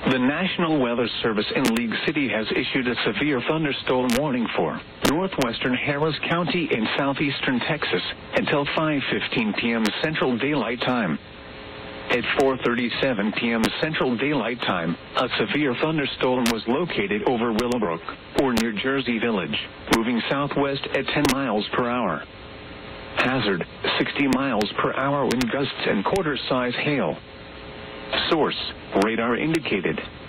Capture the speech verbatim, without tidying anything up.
The National Weather Service in League City has issued a severe thunderstorm warning for northwestern Harris County in southeastern Texas until five fifteen p.m. Central Daylight Time. At four thirty-seven p.m. Central Daylight Time, a severe thunderstorm was located over Willowbrook, or near Jersey Village, moving southwest at ten miles per hour. Hazard, sixty miles per hour wind gusts and quarter-size hail. Source, radar indicated.